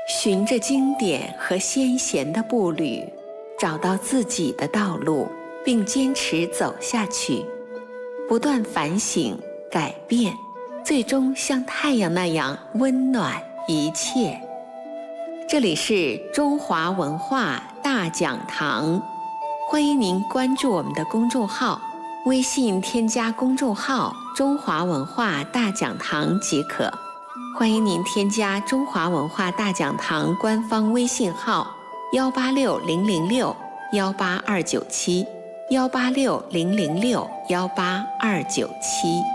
循着经典和先贤的步履，找到自己的道路，并坚持走下去，不断反省、改变，最终像太阳那样温暖一切。这里是中华文化大讲堂，欢迎您关注我们的公众号，微信添加公众号中华文化大讲堂即可。欢迎您添加中华文化大讲堂官方微信号18600618297，18600618297。